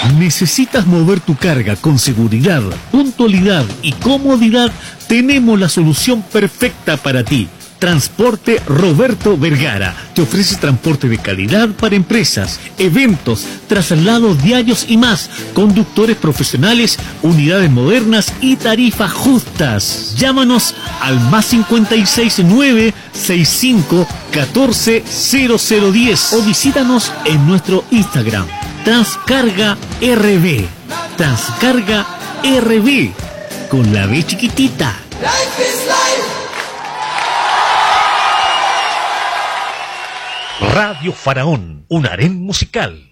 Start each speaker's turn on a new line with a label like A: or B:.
A: ¿Necesitas mover tu carga con seguridad, puntualidad y comodidad? Tenemos la solución perfecta para ti. Transporte Roberto Vergara te ofrece transporte de calidad para empresas, eventos, traslados diarios y más, conductores profesionales, unidades modernas y tarifas justas. Llámanos al +569 65 14 0010 o visítanos en nuestro Instagram Transcarga RB. Transcarga RB con la B chiquitita.
B: Life is life.
C: Radio Faraón, un harén musical.